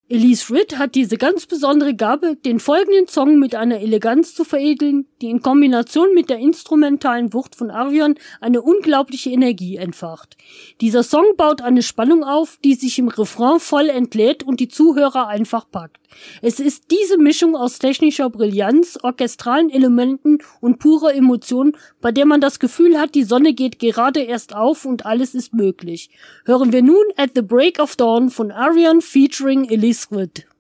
Elise Ritt hat diese ganz besondere Gabe, den folgenden Song mit einer Eleganz zu veredeln, die in Kombination mit der instrumentalen Wucht von Arion eine unglaubliche Energie entfacht. Dieser Song baut eine Spannung auf, die sich im Refrain voll entlädt und die Zuhörer einfach packt. Es ist diese Mischung aus technischer Brillanz, orchestralen Elementen und purer Emotion, bei der man das Gefühl hat, die Sonne geht gerade erst auf und alles ist möglich. Hören wir nun At the Break of Dawn von Arion featuring Elise Ritt.